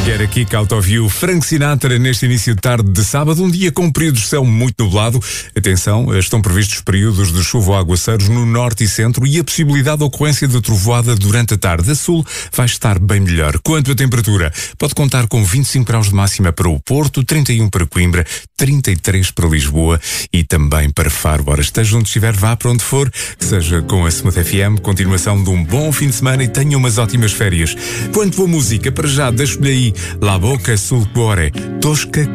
Get a Kick Out of You, Frank Sinatra, neste início de tarde de sábado, um dia com períodos de céu muito nublado. Atenção, estão previstos períodos de chuva ou aguaceiros no norte e centro e a possibilidade de ocorrência de trovoada durante a tarde. A sul vai estar bem melhor. Quanto à temperatura, pode contar com 25 graus de máxima para o Porto, 31 para Coimbra, 33 para Lisboa e também para Faro. Ora, esteja onde estiver, vá para onde for, que seja com a Smooth FM, continuação de um bom fim de semana e tenha umas ótimas férias. Quanto à música, para já, deixo-lhe aí La Boca sul cuore, Tosca